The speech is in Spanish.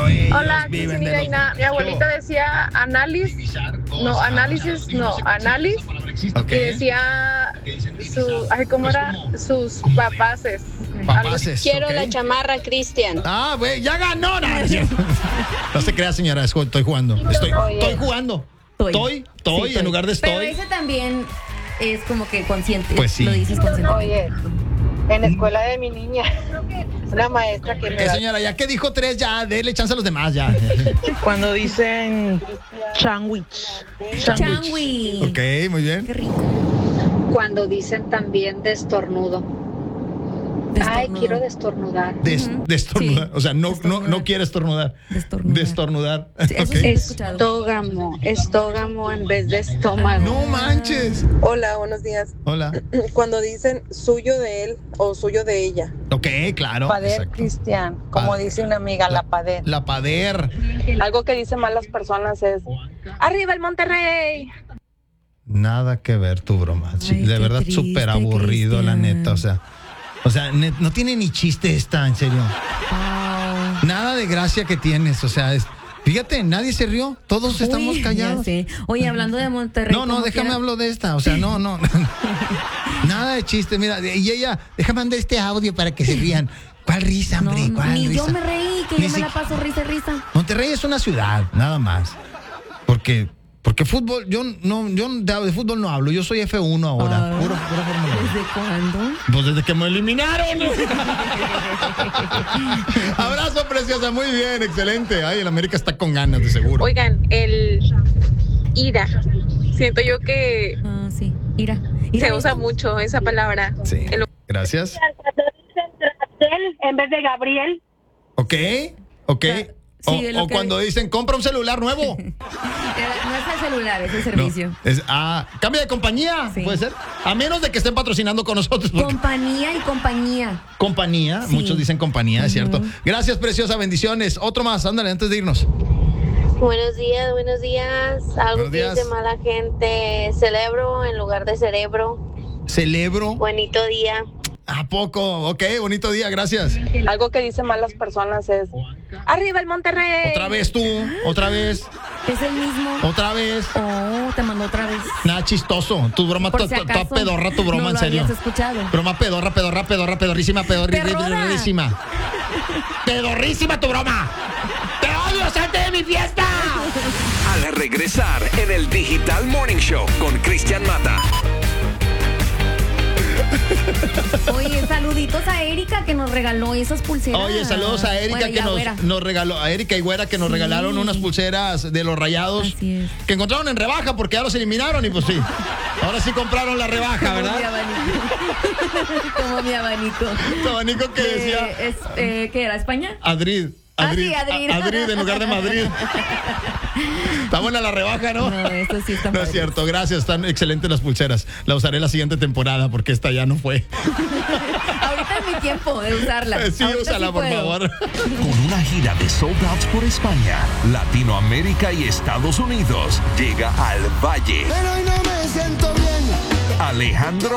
pero ellos Hola, viven Cristina de y Reina. Mi abuelita decía análisis, Ok. y decía ¿cómo era? Sus papaces. Papaces, Quiero ok. la chamarra, Cristian. Ah, güey, ya ganó. No se crea, señora, estoy jugando. Estoy jugando. Estoy Sí, en lugar de Pero estoy. ese también es como que consciente. Pues sí. Lo dices consciente. Oye, en la escuela de mi niña, una maestra que me Señora, ya que dijo 3, ya, déle chance a los demás, ya. Cuando dicen sandwich. Changui. Ok, muy bien. Qué rico. Cuando dicen también destornudo. Ay, quiero destornudar. Destornudar. Sí. O sea, no Destornudar. quiere estornudar. Destornudar. Sí, eso Ok. sí he escuchado. Estógamo en vez de estómago. No manches. Hola, buenos días. Hola. Cuando dicen suyo de él o suyo de ella. Ok, claro. Pader, Exacto. Cristian, como Pader. dice una amiga, la pader. La pader. Algo que dicen mal las personas es, ¡arriba el Monterrey! Nada que ver tu broma. Sí, Ay, de qué verdad, triste, súper aburrido, la Cristian. neta. O sea, no tiene ni chiste esta, en serio. Wow. Nada de gracia que tienes. O sea, fíjate, nadie se rió. Todos estamos Uy, callados. ya sé. Oye, hablando de Monterrey. No, como déjame quiera- hablo de esta. O sea, no. Nada de chiste. Mira, y ella, déjame mandar este audio para que se rían. ¿Cuál risa, No, hombre? no, ¿Cuál ni risa? yo me reí, que Ni yo me la si- paso risa y risa. Monterrey es una ciudad, nada más. Porque fútbol, yo de fútbol no hablo. Yo soy F1 ahora. Ah. Pura Fórmula 1. ¿Desde cuándo? Pues desde que me eliminaron. Abrazo, preciosa. Muy bien, excelente. Ay, el América está con ganas, de seguro. Oigan, el ira. Siento yo que Ah, sí. Ira. se usa mucho esa palabra. Sí. Gracias. En vez de Gabriel. Ok. Sí, de lo O que- cuando dicen, compra un celular nuevo. No es el celular, es el No, servicio. cambia de compañía, Sí. puede ser. A menos de que estén patrocinando con nosotros. porque- Compañía y compañía. Compañía, Sí. muchos dicen compañía, es cierto. Gracias, preciosa, bendiciones. Otro más, ándale, antes de irnos. Buenos días. Algo Buenos que días. dice mala gente. Celebro en lugar de cerebro. Celebro. Bonito día. ¿A poco? Ok, bonito día, gracias. Algo que dicen mal las personas es, ¡arriba el Monterrey! Otra vez tú, otra vez, Es el mismo. otra vez. Oh, te mandó otra vez. Nada chistoso. Tu broma, Por toda si acaso, pedorra, tu broma, no en lo serio. habías escuchado. Broma pedorrísima, Perrona. pedorrísima. Pedorrísima tu broma. ¡Te odio, salte de mi fiesta! Al regresar en el Digital Morning Show con Cristian Mata. Oye, saluditos a Erika que nos regaló esas pulseras. Oye, saludos a Erika Bueno, y que a Güera. nos regaló, a Erika y Güera que nos Sí. regalaron unas pulseras de los Rayados Así es. que encontraron en rebaja porque ya los eliminaron y pues sí. Ahora sí compraron la rebaja, Como mi ¿verdad? abanico. Como mi abanico. Tu abanico que decía ¿Qué era? ¿España? Adrid. Sí, Adrid. Adrid en lugar de Madrid. Está buena la rebaja, ¿no? No, esto sí está No es padre. cierto, gracias, están excelentes las pulseras. La usaré la siguiente temporada porque esta ya no fue. Ahorita es mi tiempo de usarla. Sí, Ahorita úsala, sí por puedo. favor. Con una gira de sold outs por España, Latinoamérica y Estados Unidos, llega al Valle. Pero hoy no me siento bien. Alejandro